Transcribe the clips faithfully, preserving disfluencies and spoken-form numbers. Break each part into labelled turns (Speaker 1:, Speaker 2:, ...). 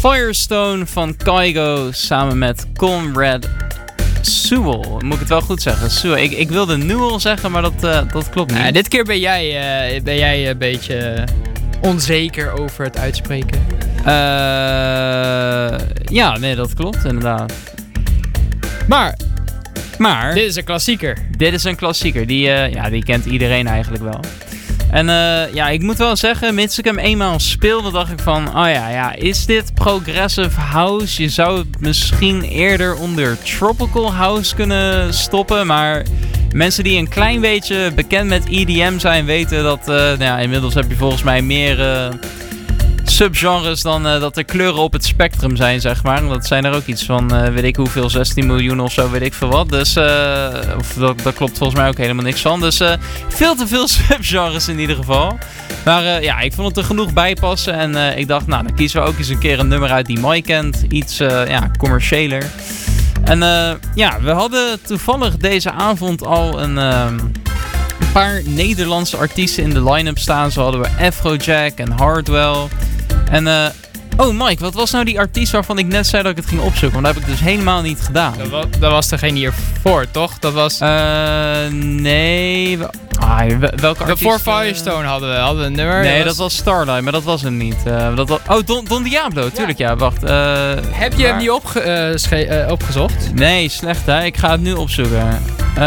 Speaker 1: Firestone van Kygo samen met Conrad Sewell. Moet ik het wel goed zeggen? Sewell. Ik, ik wilde Newell zeggen, maar dat, uh, dat klopt niet.
Speaker 2: Uh, dit keer ben jij, uh, ben jij een beetje onzeker over het uitspreken.
Speaker 1: Uh, ja, nee, dat klopt inderdaad.
Speaker 2: Maar,
Speaker 1: maar
Speaker 2: dit is een klassieker.
Speaker 1: Dit is een klassieker. Die, uh, ja, die kent iedereen eigenlijk wel. En uh, ja, ik moet wel zeggen, mits ik hem eenmaal speelde, dacht ik van, oh ja, ja, is dit progressive house? Je zou het misschien eerder onder tropical house kunnen stoppen, maar mensen die een klein beetje bekend met E D M zijn, weten dat, uh, nou ja, inmiddels heb je volgens mij meer uh, subgenres dan uh, dat er kleuren op het spectrum zijn, zeg maar. Dat zijn er ook iets van, uh, weet ik hoeveel, zestien miljoen of zo, weet ik veel wat. Dus, uh, of dat, dat klopt volgens mij ook helemaal niks van. Dus uh, veel te veel subgenres in ieder geval. Maar uh, ja, ik vond het er genoeg bij passen. En uh, ik dacht, nou, dan kiezen we ook eens een keer een nummer uit die Mike kent. Iets, uh, ja, commerciëler. En uh, ja, we hadden toevallig deze avond al een... Uh, een paar Nederlandse artiesten in de line-up staan. Zo hadden we Afrojack en Hardwell. En uh, oh Mike, wat was nou die artiest waarvan ik net zei dat ik het ging opzoeken? Want dat heb ik dus helemaal niet gedaan.
Speaker 2: Dat was, dat was degene hiervoor, toch? Dat was...
Speaker 1: Uh, nee... Ah, welke artiest?
Speaker 2: Voor Firestone hadden we, hadden we een nummer.
Speaker 1: Nee,
Speaker 2: dat
Speaker 1: was...
Speaker 2: was
Speaker 1: dat was Starlight, maar dat was hem niet. Uh, dat was... Oh, Don, Don Diablo, tuurlijk ja. ja wacht. Uh,
Speaker 2: heb je maar... hem niet opge uh, sche- uh, opgezocht?
Speaker 1: Nee, slecht hè. Ik ga het nu opzoeken. Uh...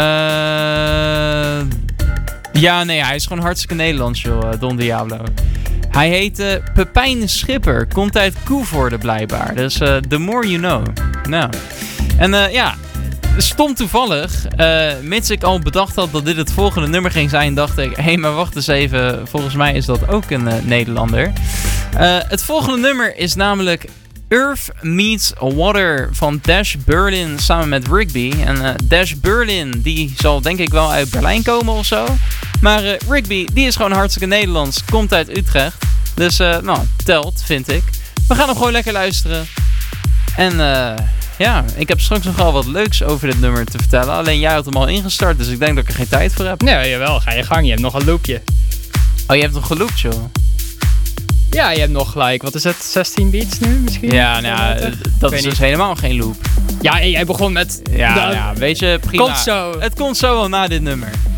Speaker 1: Ja, nee, hij is gewoon hartstikke Nederlands, joh, Don Diablo. Hij heet uh, Pepijn Schipper. Komt uit Koevoorde blijkbaar. Dus uh, the more you know. Nou. En uh, ja, stom toevallig. Uh, mits ik al bedacht had dat dit het volgende nummer ging zijn, dacht ik, hé, hey, maar wacht eens even. Volgens mij is dat ook een uh, Nederlander. Uh, het volgende nummer is namelijk Earth Meets Water van Dash Berlin samen met Rigby. En uh, Dash Berlin, die zal denk ik wel uit Berlijn komen of zo. Maar uh, Rigby, die is gewoon hartstikke Nederlands. Komt uit Utrecht. Dus, uh, nou, telt, vind ik. We gaan hem gewoon lekker luisteren. En, uh, ja, ik heb straks nogal wat leuks over dit nummer te vertellen. Alleen jij had hem al ingestart, dus ik denk dat ik er geen tijd voor heb.
Speaker 2: Nee, jawel, ga je gang. Je hebt nog een loopje.
Speaker 1: Oh, je hebt nog geloopt, joh.
Speaker 2: Ja, je hebt nog gelijk, wat is het, zestien beats nu misschien?
Speaker 1: Ja, nou ja, dat is dus helemaal geen loop.
Speaker 2: Ja, jij begon met...
Speaker 1: Ja, de... ja, weet je, prima.
Speaker 2: Komt zo.
Speaker 1: Het komt zo wel na dit nummer.